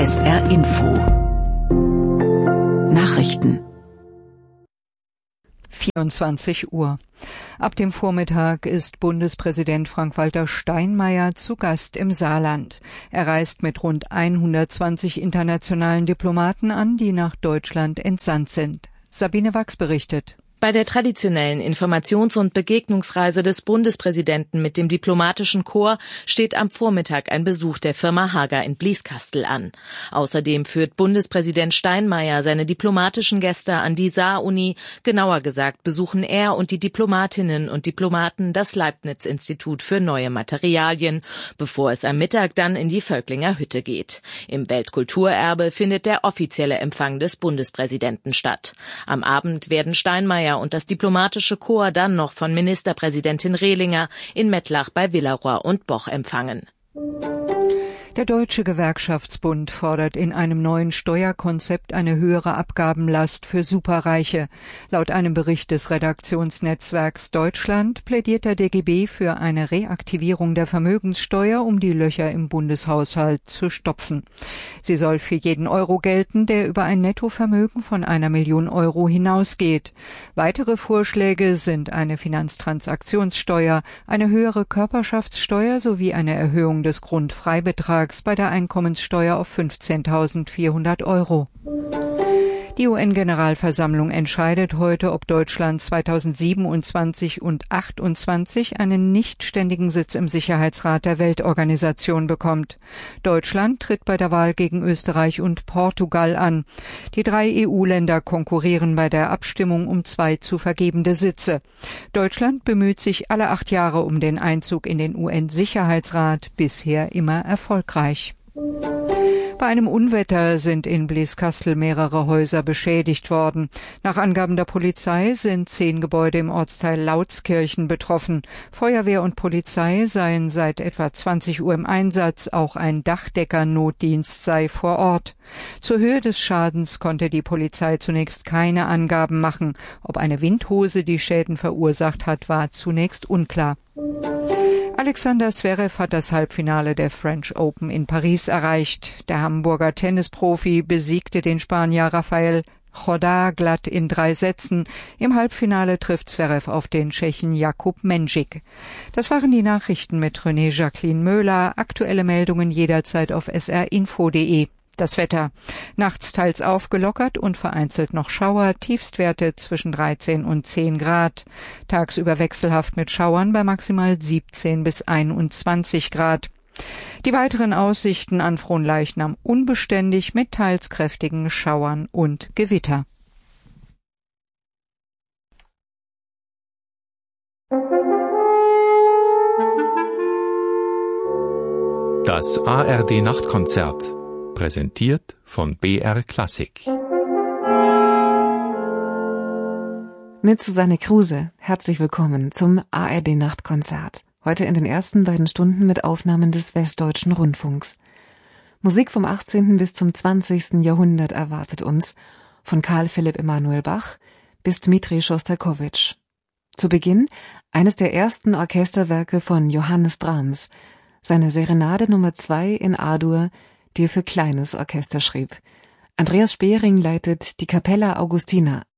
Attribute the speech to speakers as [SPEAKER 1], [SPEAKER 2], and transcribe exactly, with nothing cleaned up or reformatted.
[SPEAKER 1] S R Info Nachrichten
[SPEAKER 2] vierundzwanzig Uhr. Ab dem Vormittag ist Bundespräsident Frank-Walter Steinmeier zu Gast im Saarland. Er reist mit rund hundertzwanzig internationalen Diplomaten an, die nach Deutschland entsandt sind. Sabine Wachs berichtet.
[SPEAKER 3] Bei der traditionellen Informations- und Begegnungsreise des Bundespräsidenten mit dem diplomatischen Korps steht am Vormittag ein Besuch der Firma Hager in Blieskastel an. Außerdem führt Bundespräsident Steinmeier seine diplomatischen Gäste an die Saar-Uni. Genauer gesagt besuchen er und die Diplomatinnen und Diplomaten das Leibniz-Institut für neue Materialien, bevor es am Mittag dann in die Völklinger Hütte geht. Im Weltkulturerbe findet der offizielle Empfang des Bundespräsidenten statt. Am Abend werden Steinmeier und das diplomatische Korps dann noch von Ministerpräsidentin Rehlinger in Mettlach bei Villaroy und Boch empfangen.
[SPEAKER 2] Der Deutsche Gewerkschaftsbund fordert in einem neuen Steuerkonzept eine höhere Abgabenlast für Superreiche. Laut einem Bericht des Redaktionsnetzwerks Deutschland plädiert der D G B für eine Reaktivierung der Vermögenssteuer, um die Löcher im Bundeshaushalt zu stopfen. Sie soll für jeden Euro gelten, der über ein Nettovermögen von einer Million Euro hinausgeht. Weitere Vorschläge sind eine Finanztransaktionssteuer, eine höhere Körperschaftssteuer sowie eine Erhöhung des Grundfreibetrags bei der Einkommenssteuer auf fünfzehntausendvierhundert Euro. Die U N-Generalversammlung entscheidet heute, ob Deutschland zweitausendsiebenundzwanzig und achtundzwanzig einen nichtständigen Sitz im Sicherheitsrat der Weltorganisation bekommt. Deutschland tritt bei der Wahl gegen Österreich und Portugal an. Die drei E U-Länder konkurrieren bei der Abstimmung um zwei zu vergebende Sitze. Deutschland bemüht sich alle acht Jahre um den Einzug in den U N-Sicherheitsrat, bisher immer erfolgreich. Bei einem Unwetter sind in Blieskastel mehrere Häuser beschädigt worden. Nach Angaben der Polizei sind zehn Gebäude im Ortsteil Lautskirchen betroffen. Feuerwehr und Polizei seien seit etwa zwanzig Uhr im Einsatz, auch ein Dachdeckernotdienst sei vor Ort. Zur Höhe des Schadens konnte die Polizei zunächst keine Angaben machen. Ob eine Windhose die Schäden verursacht hat, war zunächst unklar. Alexander Zverev hat das Halbfinale der French Open in Paris erreicht. Der Hamburger Tennisprofi besiegte den Spanier Rafael Chodar glatt in drei Sätzen. Im Halbfinale trifft Zverev auf den Tschechen Jakub Mendžík. Das waren die Nachrichten mit René Jacqueline Möhler. Aktuelle Meldungen jederzeit auf s r info punkt de. Das Wetter. Nachts teils aufgelockert und vereinzelt noch Schauer, Tiefstwerte zwischen dreizehn und zehn Grad. Tagsüber wechselhaft mit Schauern bei maximal siebzehn bis einundzwanzig Grad. Die weiteren Aussichten an Fronleichnam unbeständig mit teils kräftigen Schauern und Gewitter.
[SPEAKER 4] Das A R D-Nachtkonzert. Präsentiert von B R Klassik.
[SPEAKER 5] Mit Susanne Kruse, herzlich willkommen zum A R D-Nachtkonzert. Heute in den ersten beiden Stunden mit Aufnahmen des Westdeutschen Rundfunks. Musik vom achtzehnten bis zum zwanzigsten Jahrhundert erwartet uns, von Karl Philipp Emanuel Bach bis Dmitri Schostakowitsch. Zu Beginn eines der ersten Orchesterwerke von Johannes Brahms, seine Serenade Nummer zwei in A-Dur, die er für kleines Orchester schrieb. Andreas Spehring leitet die Capella Augustina,